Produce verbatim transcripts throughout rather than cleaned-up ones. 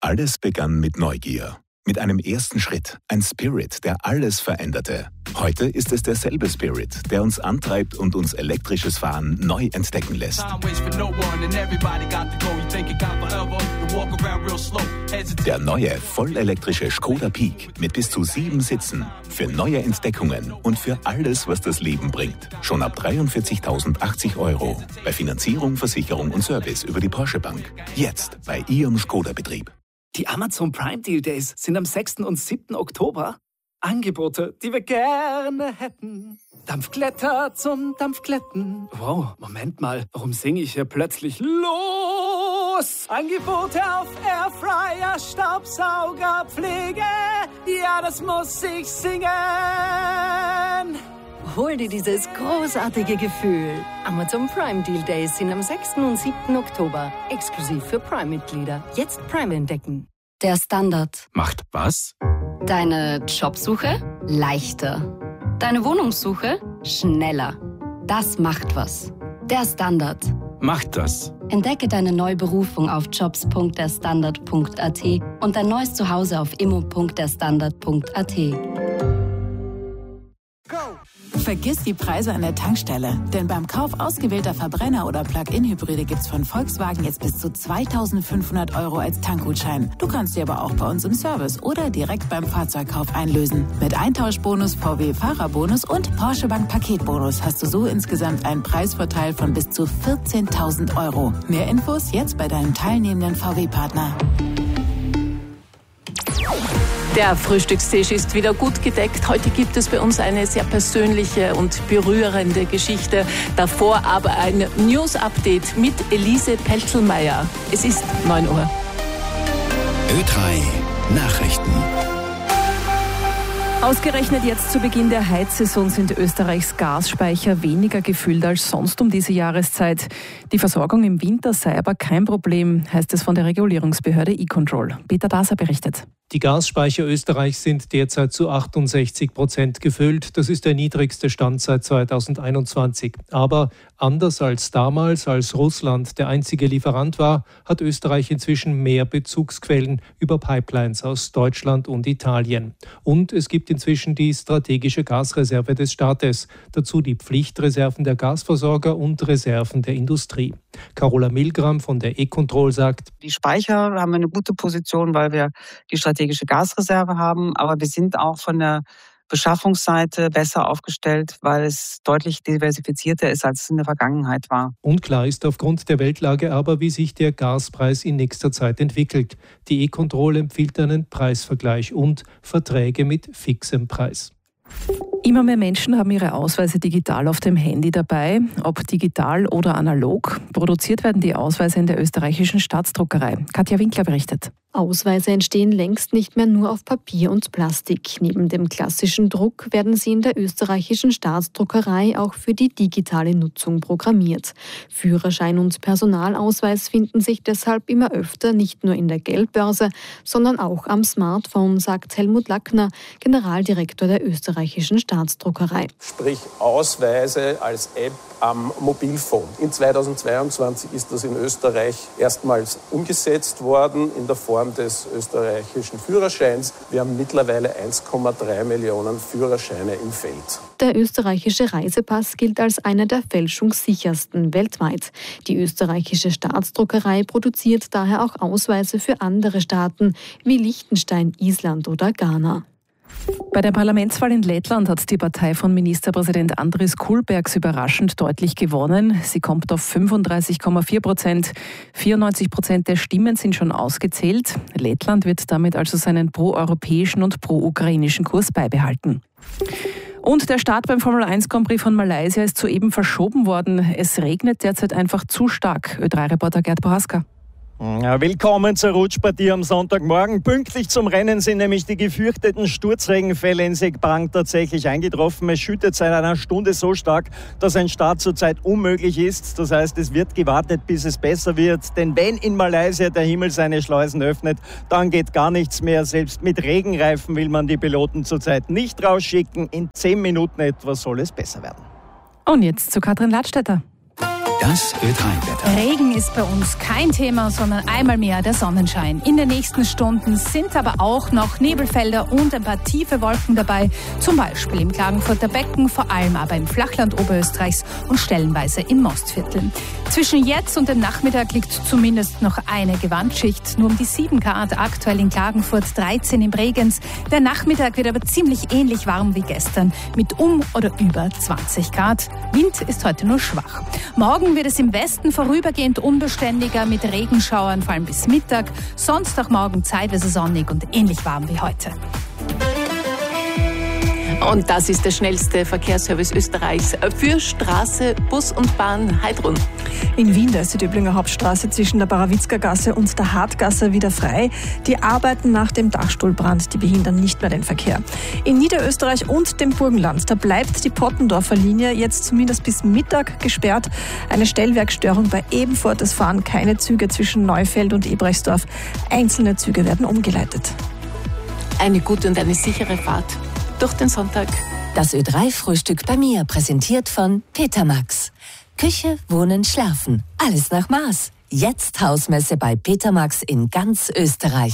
Alles begann mit Neugier. Mit einem ersten Schritt, ein Spirit, der alles veränderte. Heute ist es derselbe Spirit, der uns antreibt und uns elektrisches Fahren neu entdecken lässt. Der neue, vollelektrische Skoda Peak mit bis zu sieben Sitzen. Für neue Entdeckungen und für alles, was das Leben bringt. Schon ab dreiundvierzigtausendachtzig Euro. Bei Finanzierung, Versicherung und Service über die Porsche Bank. Jetzt bei Ihrem Skoda-Betrieb. Die Amazon Prime Deal Days sind am sechsten und siebten Oktober. Angebote, die wir gerne hätten. Dampfglätter zum Dampfglätten. Wow, Moment mal, warum singe ich hier plötzlich los? Angebote auf Airfryer, Staubsauger, Pflege. Ja, das muss ich singen. Hol dir dieses großartige Gefühl. Amazon Prime Deal Days sind am sechsten und siebten Oktober. Exklusiv für Prime-Mitglieder. Jetzt Prime entdecken. Der Standard. Macht was? Deine Jobsuche? Leichter. Deine Wohnungssuche? Schneller. Das macht was. Der Standard. Macht das. Entdecke deine neue Berufung auf jobs punkt der standard punkt a t und dein neues Zuhause auf immo punkt der standard punkt a t. Vergiss die Preise an der Tankstelle, denn beim Kauf ausgewählter Verbrenner- oder Plug-in-Hybride gibt's von Volkswagen jetzt bis zu zweitausendfünfhundert Euro als Tankgutschein. Du kannst sie aber auch bei uns im Service oder direkt beim Fahrzeugkauf einlösen. Mit Eintauschbonus, V W-Fahrerbonus und Porsche Bank Paketbonus hast du so insgesamt einen Preisvorteil von bis zu vierzehntausend Euro. Mehr Infos jetzt bei deinem teilnehmenden V W-Partner. Der Frühstückstisch ist wieder gut gedeckt. Heute gibt es bei uns eine sehr persönliche und berührende Geschichte. Davor aber ein News-Update mit Elise Pelzelmeier. Es ist neun Uhr. Ö drei Nachrichten. Ausgerechnet jetzt zu Beginn der Heizsaison sind Österreichs Gasspeicher weniger gefüllt als sonst um diese Jahreszeit. Die Versorgung im Winter sei aber kein Problem, heißt es von der Regulierungsbehörde E-Control. Peter Daser berichtet. Die Gasspeicher Österreichs sind derzeit zu achtundsechzig Prozent gefüllt. Das ist der niedrigste Stand seit zweitausendeinundzwanzig. Aber anders als damals, als Russland der einzige Lieferant war, hat Österreich inzwischen mehr Bezugsquellen über Pipelines aus Deutschland und Italien. Und es gibt inzwischen die strategische Gasreserve des Staates. Dazu die Pflichtreserven der Gasversorger und Reserven der Industrie. Carola Milgram von der E-Control sagt: Die Speicher haben eine gute Position, weil wir die strategische Gasreserve haben, aber wir sind auch von der Beschaffungsseite besser aufgestellt, weil es deutlich diversifizierter ist, als es in der Vergangenheit war. Unklar ist aufgrund der Weltlage aber, wie sich der Gaspreis in nächster Zeit entwickelt. Die E-Control empfiehlt einen Preisvergleich und Verträge mit fixem Preis. Immer mehr Menschen haben ihre Ausweise digital auf dem Handy dabei. Ob digital oder analog, produziert werden die Ausweise in der österreichischen Staatsdruckerei. Katja Winkler berichtet. Ausweise entstehen längst nicht mehr nur auf Papier und Plastik. Neben dem klassischen Druck werden sie in der österreichischen Staatsdruckerei auch für die digitale Nutzung programmiert. Führerschein und Personalausweis finden sich deshalb immer öfter nicht nur in der Geldbörse, sondern auch am Smartphone, sagt Helmut Lackner, Generaldirektor der österreichischen Staatsdruckerei. Sprich Ausweise als App am Mobilphone. In zweitausendzweiundzwanzig ist das in Österreich erstmals umgesetzt worden in der Form des österreichischen Führerscheins. Wir haben mittlerweile eins Komma drei Millionen Führerscheine im Feld. Der österreichische Reisepass gilt als einer der fälschungssichersten weltweit. Die österreichische Staatsdruckerei produziert daher auch Ausweise für andere Staaten wie Liechtenstein, Island oder Ghana. Bei der Parlamentswahl in Lettland hat die Partei von Ministerpräsident Andris Kulbergs überraschend deutlich gewonnen. Sie kommt auf fünfunddreißig Komma vier Prozent. vierundneunzig Prozent der Stimmen sind schon ausgezählt. Lettland wird damit also seinen pro-europäischen und pro-ukrainischen Kurs beibehalten. Und der Start beim Formel eins Grand Prix von Malaysia ist soeben verschoben worden. Es regnet derzeit einfach zu stark. Ö drei Reporter Gerd Bohaska. Ja, willkommen zur Rutschpartie am Sonntagmorgen. Pünktlich zum Rennen sind nämlich die gefürchteten Sturzregenfälle in Sepang tatsächlich eingetroffen. Es schüttet seit einer Stunde so stark, dass ein Start zurzeit unmöglich ist. Das heißt, es wird gewartet, bis es besser wird. Denn wenn in Malaysia der Himmel seine Schleusen öffnet, dann geht gar nichts mehr. Selbst mit Regenreifen will man die Piloten zurzeit nicht rausschicken. In zehn Minuten etwa soll es besser werden. Und jetzt zu Katrin Ladstätter. Das Ö drei Wetter. Regen ist bei uns kein Thema, sondern einmal mehr der Sonnenschein. In den nächsten Stunden sind aber auch noch Nebelfelder und ein paar tiefe Wolken dabei. Zum Beispiel im Klagenfurter Becken, vor allem aber im Flachland Oberösterreichs und stellenweise im Mostviertel. Zwischen jetzt und dem Nachmittag liegt zumindest noch eine Gewandtschicht. Nur um die sieben Grad aktuell in Klagenfurt, dreizehn im Bregenz. Der Nachmittag wird aber ziemlich ähnlich warm wie gestern mit um oder über zwanzig Grad. Wind ist heute nur schwach. Morgen wird es im Westen vorübergehend unbeständiger mit Regenschauern, vor allem bis Mittag. Sonst auch morgen zeitweise sonnig und ähnlich warm wie heute. Und das ist der schnellste Verkehrsservice Österreichs für Straße, Bus und Bahn. Heidrun. In Wien, da ist die Döblinger Hauptstraße zwischen der Barawitzka Gasse und der Hartgasse wieder frei. Die Arbeiten nach dem Dachstuhlbrand, die behindern nicht mehr den Verkehr. In Niederösterreich und dem Burgenland, da bleibt die Pottendorfer Linie jetzt zumindest bis Mittag gesperrt. Eine Stellwerkstörung bei Ebenfurt. Es fahren keine Züge zwischen Neufeld und Ebrechtsdorf. Einzelne Züge werden umgeleitet. Eine gute und eine sichere Fahrt durch den Sonntag. Das Ö drei Frühstück bei mir, präsentiert von Petermax. Küche, Wohnen, Schlafen. Alles nach Maß. Jetzt Hausmesse bei Petermax in ganz Österreich.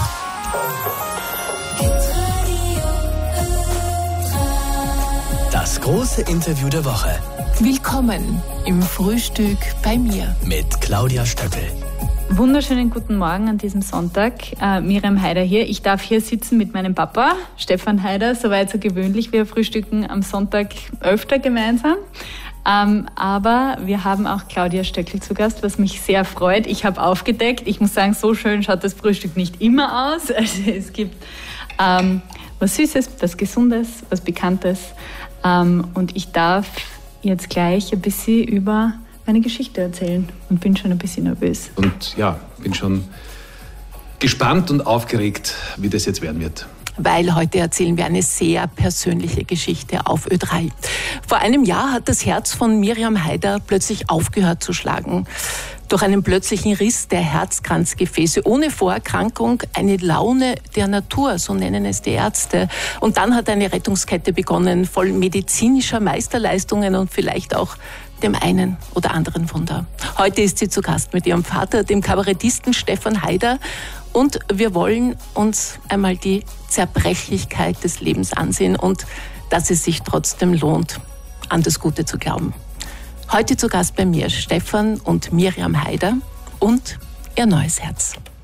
Das große Interview der Woche. Willkommen im Frühstück bei mir. Mit Claudia Stöckel. Wunderschönen guten Morgen an diesem Sonntag. Äh, Miriam Haider hier. Ich darf hier sitzen mit meinem Papa, Stefan Haider, soweit so gewöhnlich. Wir frühstücken am Sonntag öfter gemeinsam. Ähm, aber wir haben auch Claudia Stöckel zu Gast, was mich sehr freut. Ich habe aufgedeckt. Ich muss sagen, so schön schaut das Frühstück nicht immer aus. Also es gibt ähm, was Süßes, was Gesundes, was Bekanntes. Ähm, und ich darf jetzt gleich ein bisschen über meine Geschichte erzählen und bin schon ein bisschen nervös. Und ja, bin schon gespannt und aufgeregt, wie das jetzt werden wird. Weil heute erzählen wir eine sehr persönliche Geschichte auf Ö drei. Vor einem Jahr hat das Herz von Miriam Haider plötzlich aufgehört zu schlagen. Durch einen plötzlichen Riss der Herzkranzgefäße, ohne Vorerkrankung, eine Laune der Natur, so nennen es die Ärzte. Und dann hat eine Rettungskette begonnen, voll medizinischer Meisterleistungen und vielleicht auch dem einen oder anderen Wunder. Heute ist sie zu Gast mit ihrem Vater, dem Kabarettisten Stefan Haider. Und wir wollen uns einmal die Zerbrechlichkeit des Lebens ansehen und dass es sich trotzdem lohnt, an das Gute zu glauben. Heute zu Gast bei mir Stefan und Miriam Haider und ihr neues Herz.